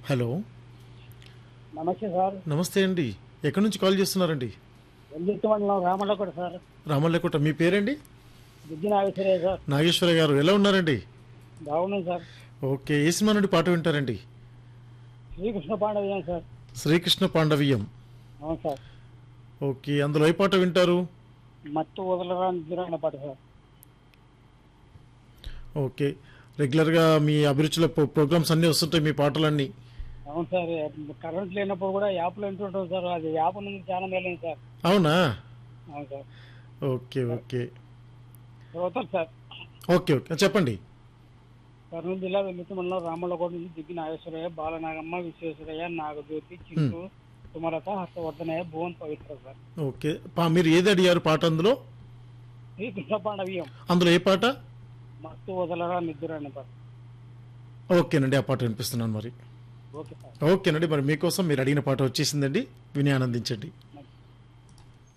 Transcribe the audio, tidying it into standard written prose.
Hello. నమస్తే sir. నమస్తే అండి. ఎక్కడి నుంచి కాల్ చేస్తున్నారండి? వెల్లుర్తి మండలం రామల్లకోట సార్. రామల్లకోట. మీ పేరండి? బుద్ధి నాగేశ్వరయ్య సార్. నాగేశ్వర గారు ఎలా ఉన్నారండి? బాగున్నాను సార్. ఓకే. ఏ సినిమా నుండి పాట వింటారండి? శ్రీకృష్ణ పాండవ్యం సార్. శ్రీకృష్ణ పాండవీయం. అవును సార్. ఓకే. అందులో ఏ పాట వింటారు? మత్తు వదలరా నిద్ర అనే పాట సార్. ఓకే. రెగ్యులర్గా మీ అభిరుచుల ప్రోగ్రామ్స్ అన్నీ వస్తుంటాయి మీ పాటలన్నీ. అవును సార్. కరెంట్ లేనప్పుడు కూడా యాప్లో వింటుంటాం సార్. అది యాప్ నుంచి చాలా మేలేదు సార్. అవునా? అవును సార్. ఓకే. ఓకే. శ్రోతలు సార్. ఓకే. ఓకే. చెప్పండి. కర్నూలు జిల్లా వెల్లుర్తి మండలం రామల్లకోట నుంచి దిగ్గి నాగేశ్వరయ్య, బాలనాగమ్మ, విశ్వేశ్వరయ్య, నాగజ్యోతి, చింటూ, సుమలత, హర్షవర్ధనయ్య, భువన్ పవిత్ర సార్. ఓకే. మీరు ఏది అడిగారు పాట అందులో? శ్రీకృష్ణ పాండవ్యం. అందులో ఏ పాట? మత్తు వదలరా నిద్ర అనే పాట. ఓకేనండి. ఆ పాట వినిపిస్తున్నాను మరి. Okay sir. ఓకేనండి. మరి మీకోసం మీరు అడిగిన పాట వచ్చేసిందండి. విని ఆనందించండి.